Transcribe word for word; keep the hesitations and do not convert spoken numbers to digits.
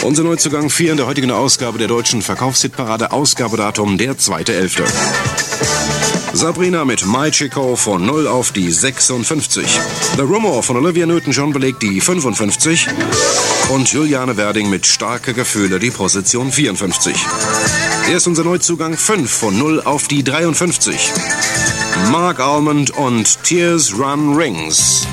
Unser Neuzugang vier in der heutigen Ausgabe der deutschen Verkaufshitparade, Ausgabedatum der zweite elfte Sabrina mit My Chico von null auf die sechsundfünfzig. The Rumor von Olivia Newton-John belegt die fünfundfünfzig. Und Juliane Werding mit Starke Gefühle die Position vierundfünfzig. Er ist unser Neuzugang fünf von null auf die dreiundfünfzig. Mark Almond und Tears Run Rings.